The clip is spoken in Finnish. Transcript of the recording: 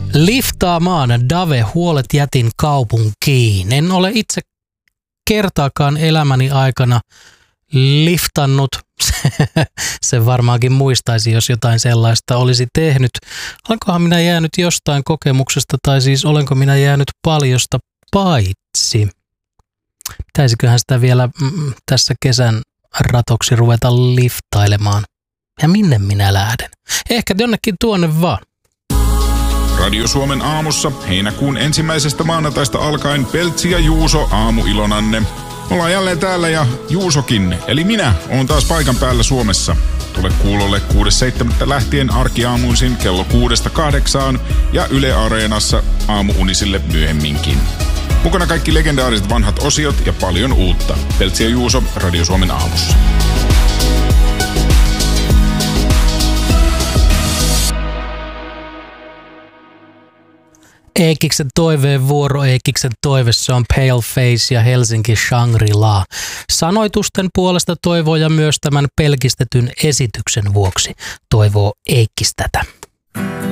Liftaamaan Dave, huolet jätin kaupunkiin. En ole itse kertaakaan elämäni aikana liftannut. Se varmaankin muistaisi, jos jotain sellaista olisi tehnyt. Olenkohan minä jäänyt jostain kokemuksesta, tai siis olenko minä jäänyt paljosta paitsi? Pitäisiköhän sitä vielä tässä kesän ratoksi ruveta liftailemaan? Ja minne minä lähden? Ehkä jonnekin tuonne vaan. Radio Suomen aamussa heinäkuun 1. maanantaista alkaen Peltsi ja Juuso aamuilonanne. Ollaan jälleen täällä ja Juusokin, eli minä, oon taas paikan päällä Suomessa. Tule kuulolle 6.7. lähtien arkiaamuisin kello 6-8 ja Yle Areenassa aamuunisille myöhemminkin. Mukana kaikki legendaariset vanhat osiot ja paljon uutta. Peltsi ja Juuso Radio Suomen aamussa. Eekiksen toiveen vuoro, Eekiksen toive, se on Paleface ja Helsinki Shangri-La. Sanoitusten puolesta toivoo ja myös tämän pelkistetyn esityksen vuoksi toivoo Eikkis tätä.